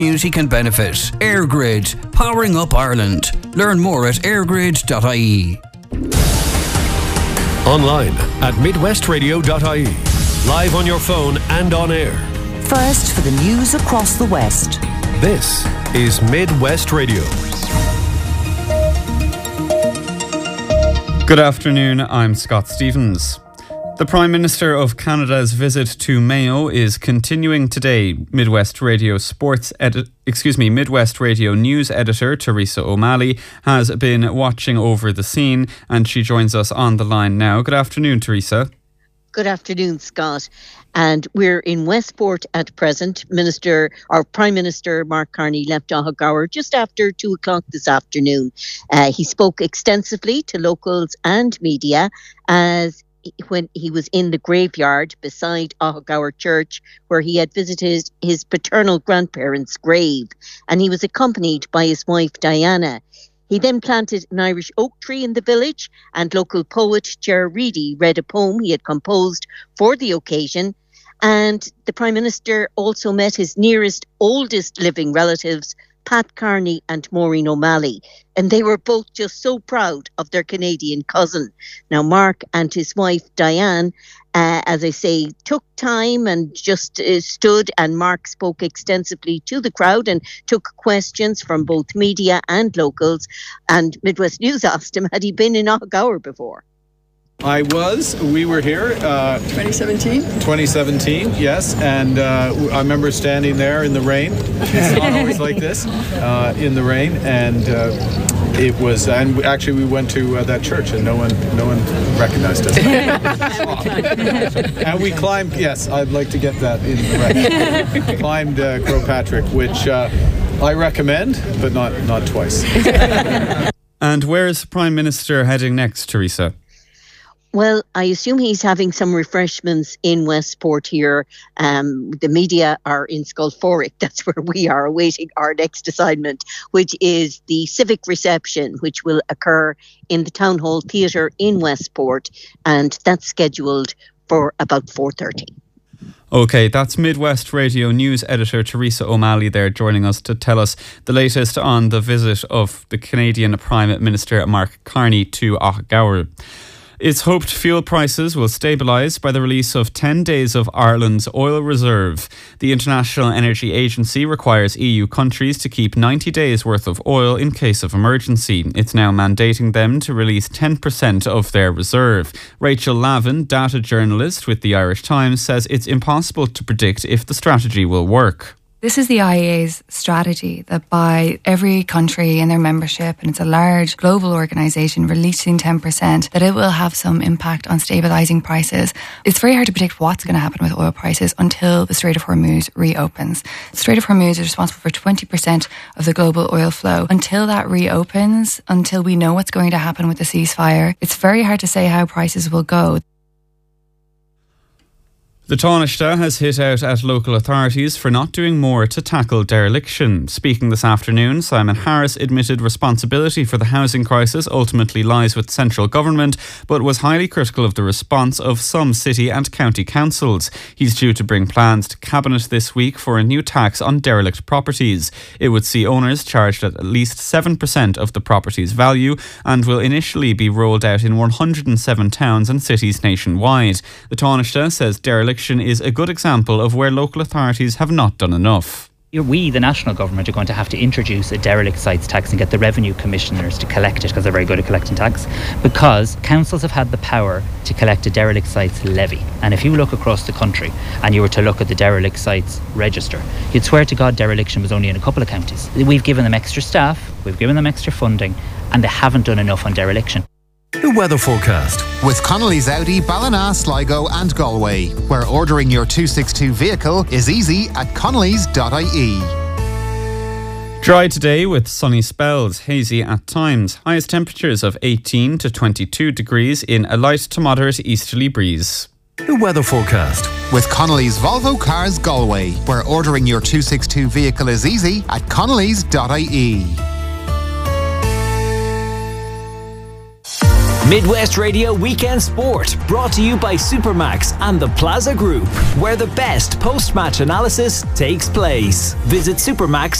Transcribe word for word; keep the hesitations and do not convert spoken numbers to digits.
Community can benefit. EirGrid, powering up Ireland. Learn more at airgrid dot I E. Online at midwest radio dot I E. Live on your phone and on air. First for the news across the West. This is Midwest Radio. Good afternoon, I'm Scott Stevens. The Prime Minister of Canada's visit to Mayo is continuing today. Midwest Radio Sports edit, excuse me, Midwest Radio News editor Teresa O'Malley has been watching over the scene, and she joins us on the line now. Good afternoon, Teresa. Good afternoon, Scott. And we're in Westport at present. Minister, our Prime Minister Mark Carney left Ahagower just after two o'clock this afternoon. Uh, he spoke extensively to locals and media as when he was in the graveyard beside Ahagower Church, where he had visited his paternal grandparents' grave, and he was accompanied by his wife Diana. He then planted an Irish oak tree in the village, and local poet Ger Reedy read a poem he had composed for the occasion. And the Prime Minister also met his nearest, oldest living relatives, Pat Carney and Maureen O'Malley, and they were both just so proud of their Canadian cousin. Now, Mark and his wife Diane, uh, as I say, took time and just uh, stood, and Mark spoke extensively to the crowd and took questions from both media and locals. And Midwest News asked him, had he been in Ahagower before? I was. We were here. Uh, twenty seventeen? twenty seventeen, yes. And uh, I remember standing there in the rain. It's not always like this, uh, in the rain. And uh, it was, and we, actually we went to uh, that church and no one no one recognized us. And we climbed, yes, I'd like to get that in the record. Climbed uh, Croagh Patrick, which uh, I recommend, but not, not twice. And where is the Prime Minister heading next, Teresa? Well, I assume he's having some refreshments in Westport here. Um, the media are in Sculforic. That's where we are awaiting our next assignment, which is the civic reception, which will occur in the Town Hall Theatre in Westport. And that's scheduled for about four thirty. OK, that's Midwest Radio News editor Teresa O'Malley there joining us to tell us the latest on the visit of the Canadian Prime Minister Mark Carney to Ahagower. It's hoped fuel prices will stabilise by the release of ten days of Ireland's oil reserve. The International Energy Agency requires E U countries to keep ninety days worth of oil in case of emergency. It's now mandating them to release ten percent of their reserve. Rachel Lavin, data journalist with the Irish Times, says it's impossible to predict if the strategy will work. This is the I E A's strategy, that by every country in their membership, and it's a large global organisation, releasing ten percent, that it will have some impact on stabilising prices. It's very hard to predict what's going to happen with oil prices until the Strait of Hormuz reopens. The Strait of Hormuz is responsible for twenty percent of the global oil flow. Until that reopens, until we know what's going to happen with the ceasefire, it's very hard to say how prices will go. The Taoiseach has hit out at local authorities for not doing more to tackle dereliction. Speaking this afternoon, Simon Harris admitted responsibility for the housing crisis ultimately lies with central government, but was highly critical of the response of some city and county councils. He's due to bring plans to Cabinet this week for a new tax on derelict properties. It would see owners charged at at least seven percent of the property's value and will initially be rolled out in one hundred seven towns and cities nationwide. The Taoiseach says dereliction is a good example of where local authorities have not done enough. We, the national government, are going to have to introduce a derelict sites tax and get the revenue commissioners to collect it, because they're very good at collecting tax, because councils have had the power to collect a derelict sites levy. And if you look across the country and you were to look at the derelict sites register, you'd swear to God dereliction was only in a couple of counties. We've given them extra staff, we've given them extra funding, and they haven't done enough on dereliction. The weather forecast with Connolly's Audi, Ballina, Sligo and Galway, where ordering your two sixty-two vehicle is easy at connellys dot I E. Dry today with sunny spells, hazy at times. Highest temperatures of eighteen to twenty-two degrees in a light to moderate easterly breeze. The weather forecast with Connolly's Volvo Cars Galway, where ordering your two sixty-two vehicle is easy at connellys dot I E. Midwest Radio Weekend Sport, brought to you by Supermax and the Plaza Group, where the best post-match analysis takes place. Visit supermax